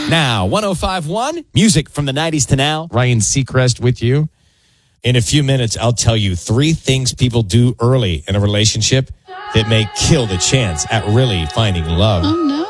Now, 105.1, music from the 90s to now. Ryan Seacrest with you. In a few minutes, I'll tell you 3 things people do early in a relationship that may kill the chance at really finding love. Oh, no.